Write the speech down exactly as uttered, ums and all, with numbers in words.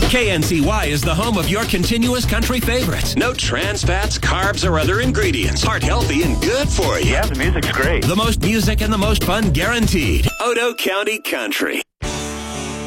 K N C Y is the home of your continuous country favorites. No trans fats, carbs, or other ingredients. Heart healthy and good for you. Yeah, the music's great. The most music and the most fun guaranteed. Odo County Country.